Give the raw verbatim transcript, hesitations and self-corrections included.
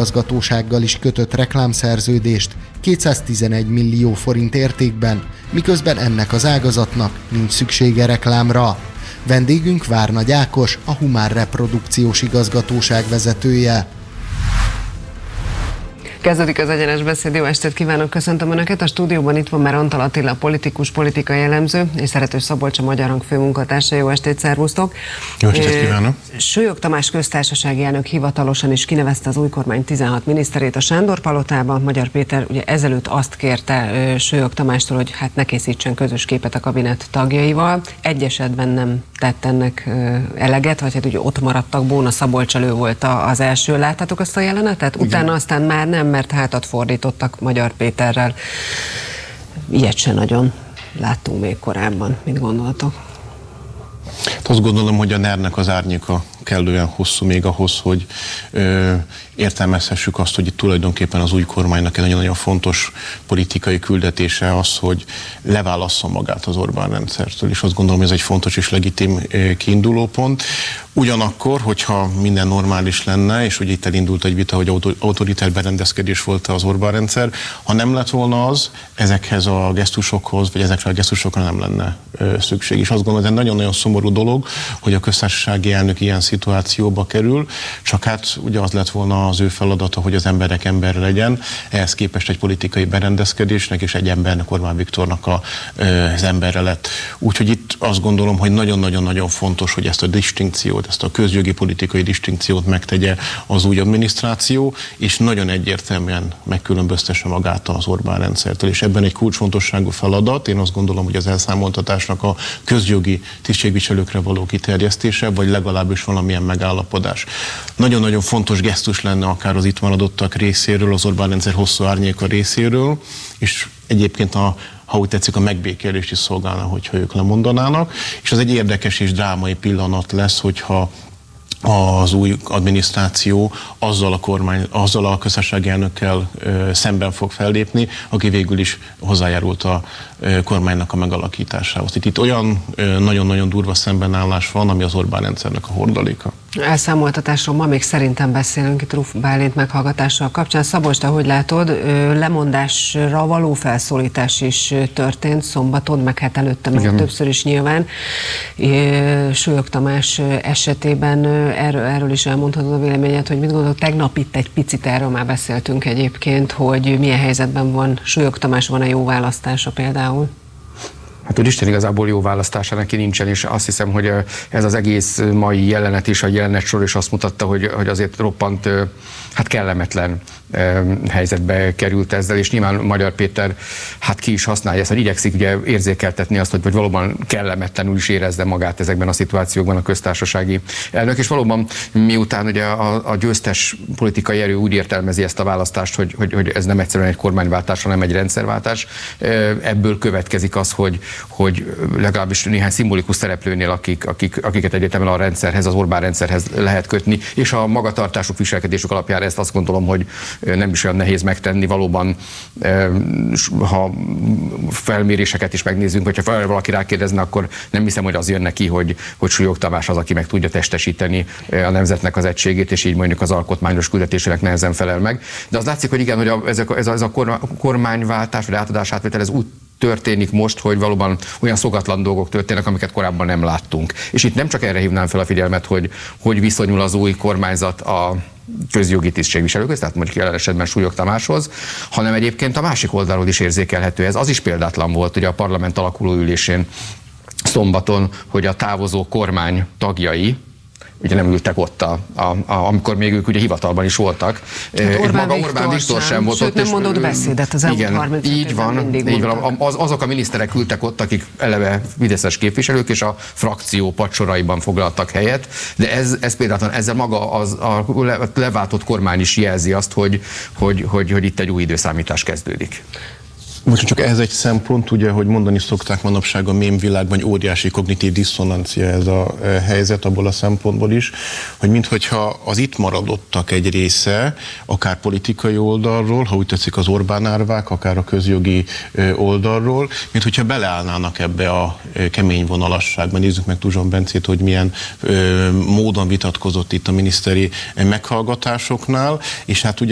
igazgatósággal is kötött reklámszerződést kétszáztizenegy millió forint értékben, miközben ennek az ágazatnak nincs szüksége reklámra. Vendégünk Várnagy Ákos, a Humán Reprodukciós Igazgatóság vezetője. Kezdődik az Egyenes Beszéd, jó estét kívánok, köszöntöm Önöket. A stúdióban itt van már Antal Attila, politikus, politikai elemző, és Szeretős Szabolcs, a Magyar Hang főmunkatársa. Jó estét, szervusztok! Jó estét kívánok! Sólyog Tamás köztársasági elnök hivatalosan is kinevezte az új kormány tizenhat miniszterét a Sándor-palotába. Magyar Péter ugye ezelőtt azt kérte Sólyog Tamástól, hogy hát ne készítsen közös képet a kabinet tagjaival. Egy esetben nem tett ennek eleget, vagy hát ugye ott maradtak, Bóna Szabolcs elő volt az első. Láttátok azt a jelenetet? Utána igen. Aztán már nem, mert hátat fordítottak Magyar Péterrel. Ilyet se nagyon láttunk még korábban. Mit gondoltok? Hát azt gondolom, hogy a nernek az árnyéka kellően hosszú még ahhoz, hogy ö, értelmezhessük azt, hogy itt tulajdonképpen az új kormánynak egy nagyon-nagyon fontos politikai küldetése az, hogy leválassza magát az Orbán rendszertől, és azt gondolom, hogy ez egy fontos és legitim kiinduló pont. Ugyanakkor, hogyha minden normális lenne, és hogy itt elindult egy vita, hogy autoritár berendezkedés volt az Orbán rendszer, ha nem lett volna az, ezekhez a gesztusokhoz, vagy ezekre a gesztusokra nem lenne ö, szükség. És azt gondolom, hogy ez egy nagyon-nagyon szomorú dolog, hogy a köztársasági elnök ilyen szituációba kerül, csak hát ugye az lett volna az ő feladata, hogy az emberek ember legyen, ehhez képest egy politikai berendezkedésnek és egy embernek, Orbán Viktornak a, az emberre lett. Úgyhogy itt azt gondolom, hogy nagyon-nagyon-nagyon fontos, hogy ezt a distinkciót, ezt a közjogi politikai distinkciót megtegye az új adminisztráció, és nagyon egyértelműen megkülönböztesse magát az Orbán rendszertől. És ebben egy kulcsfontosságú feladat, én azt gondolom, hogy az elszámoltatásnak a közjogi tisztségviselőkre való kiterjesztése, vagy legalábbis valamilyen megállapodás. Nagyon-nagyon fontos gesztus lenne akár az itt maradottak részéről, az Orbán rendszer hosszú árnyéka részéről, és egyébként a ha úgy tetszik, a megbékélést is szolgálna, hogyha ők lemondanának, és az egy érdekes és drámai pillanat lesz, hogyha az új adminisztráció azzal a kormány, azzal a köztársasági elnökkel ö, szemben fog fellépni, aki végül is hozzájárult a ö, kormánynak a megalakításához. Itt, itt olyan ö, nagyon-nagyon durva szembenállás van, ami az Orbán rendszernek a hordaléka. Elszámoltatásról ma még szerintem beszélünk itt Ruf Bálint meghallgatással kapcsán. Szabolcs, te hogy látod, lemondásra való felszólítás is történt szombaton, meg hát előtte meg igen. többször is nyilván. Sólyog Tamás esetében erről, erről is elmondhatod a véleményed, hogy mit gondolod, tegnap itt egy picit erről már beszéltünk egyébként, hogy milyen helyzetben van Sólyog Tamás, van-e jó választása például? Hát úristen, igazából jó választása neki nincsen, és azt hiszem, hogy ez az egész mai jelenet és a jelenet sor is azt mutatta, hogy, hogy azért roppant hát kellemetlen helyzetbe került ezzel, és nyilván Magyar Péter hát ki is használja ezt, hogy igyekszik ugye érzékeltetni azt, hogy, hogy valóban kellemetlenül is érezze magát ezekben a szituációkban a köztársasági elnök, és valóban miután ugye a, a győztes politikai erő úgy értelmezi ezt a választást, hogy, hogy, hogy ez nem egyszerűen egy kormányváltás, hanem egy rendszerváltás, ebből következik az, hogy, hogy legalábbis néhány szimbolikus szereplőnél, akik, akik, akiket egyértelműen a rendszerhez, az Orbán rendszerhez lehet kötni, és a magatartásuk, viselkedésük alapján ezt azt gondolom, hogy nem is olyan nehéz megtenni, valóban, ha felméréseket is megnézzünk, hogyha valaki rákérdezne, akkor nem hiszem, hogy az jön neki, hogy, hogy Sólyog Tamás az, aki meg tudja testesíteni a nemzetnek az egységét, és így mondjuk az alkotmányos küldetésének nehezen felel meg. De az látszik, hogy igen, hogy a, ez, a, ez, a, ez a kormányváltás, vagy átadás átvétel, ez úgy történik most, hogy valóban olyan szokatlan dolgok történnek, amiket korábban nem láttunk. És itt nem csak erre hívnám fel a figyelmet, hogy, hogy viszonyul az új kormányzat a közjogi tisztségviselőkhöz, tehát mondjuk jelen esetben Sólyog Tamáshoz, hanem egyébként a másik oldalról is érzékelhető ez. Az is példátlan volt ugye a parlament alakuló ülésén szombaton, hogy a távozó kormány tagjai ugye nem ültek ott, a, a, a, amikor még ők ugye hivatalban is voltak. Hát Orbán, maga Orbán Viktor sem, sem volt sőt, ott. nem mondott beszédet az elmúlt harminc így van, így van. Az, azok a miniszterek ültek ott, akik eleve fideszes képviselők, és a frakció padsoraiban foglaltak helyet, de ez, ez például ezzel maga az, a leváltott kormány is jelzi azt, hogy, hogy, hogy, hogy itt egy új időszámítás kezdődik. Most csak ez egy szempont, ugye, hogy mondani szokták manapság a mémvilágban, hogy óriási kognitív diszonancia ez a helyzet abból a szempontból is, hogy minthogyha az itt maradottak egy része, akár politikai oldalról, ha úgy tetszik az Orbán árvák, akár a közjogi oldalról, minthogyha beleállnának ebbe a kemény vonalasságban. Nézzük meg Tuzson Bencét, hogy milyen módon vitatkozott itt a miniszteri meghallgatásoknál, és hát ugye